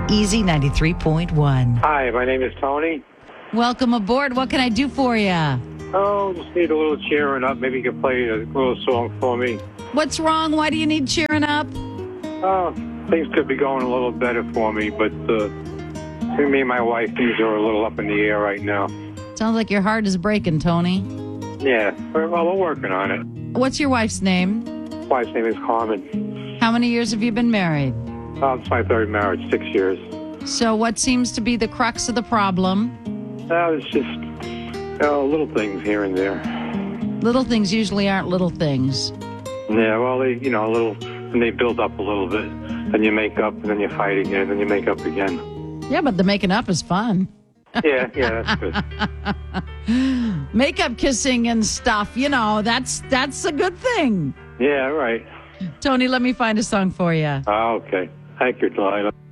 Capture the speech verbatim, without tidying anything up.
Easy ninety-three point one. Hi, my name is Tony. Welcome aboard. What can I do for you? Oh, just need a little cheering up. Maybe you can play a little song for me. What's wrong? Why do you need cheering up? Oh, things could be going a little better for me, but uh, between me and my wife, things are a little up in the air right now. Sounds like your heart is breaking, Tony. Yeah, well, we're working on it. What's your wife's name? Wife's name is Carmen. How many years have you been married? Oh, it's my third marriage, six years. So what seems to be the crux of the problem? Uh, it's just uh, little things here and there. Little things usually aren't little things. Yeah, well, they, you know, a little, and they build up a little bit. Then you make up, and then you fight again, then you make up again. Yeah, but the making up is fun. Yeah, yeah, that's good. Makeup kissing and stuff, you know, that's that's a good thing. Yeah, right. Tony, let me find a song for you. Oh, okay. Thank you, Delilah.